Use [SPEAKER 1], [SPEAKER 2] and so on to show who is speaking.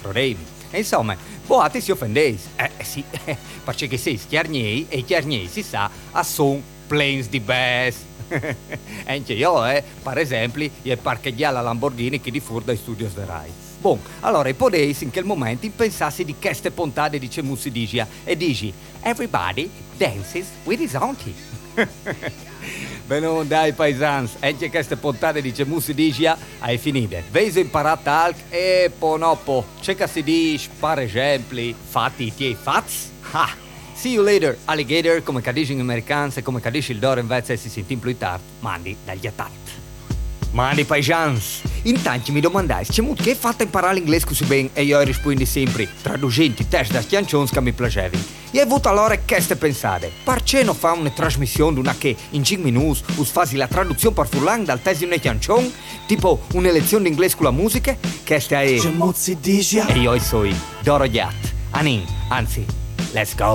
[SPEAKER 1] crodevi. E insomma, boate si offendeis. Sì, perché sei schiarniei e i chiarniei si sa a son planes di best. E anche io, per esempio, io parcheggiai la Lamborghini che di fuori dai studios de Rai. Bon, allora ipodeis in quel momento pensassi di queste puntate di Cemussi Digia e dici everybody dances with his auntie. Bene, dai paesans, anche queste puntate di Cemussi Digia hai finite. Veis imparato talc e ponopo, c'è che si dice, per esempio, fatti i tiei fats? Ha! See you later, alligator, come dice in americano e come dice il Doro invece si sente in più tardi, mandi dagli attatti. Mandi paesans, intanto mi domandai, c'è molto che fatta imparare l'inglese così bene e io rispondi sempre, traducenti test da schiancioni che mi piacevano. E ho avuto allora queste pensate, perché non fa una trasmissione d'una che in 5 minuti us fasi la traduzione per furlan dal test di una schiancione, tipo una lezione d'inglese con la musica, questa è...
[SPEAKER 2] C'è Muzzi Digia.
[SPEAKER 1] E io sono Doro Gat, anzi, let's go.